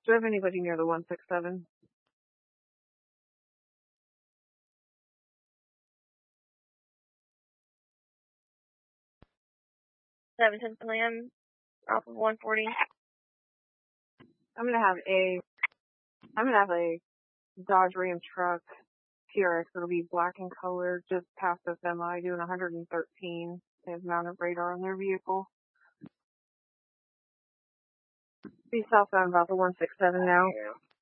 Do you have anybody near the 167? Seventh Plan, off of 140. I'm gonna have a Dodge Ram truck TRX. It'll be black in color, just past the semi, doing 113. They have mounted radar on their vehicle. Be southbound about the 167 now.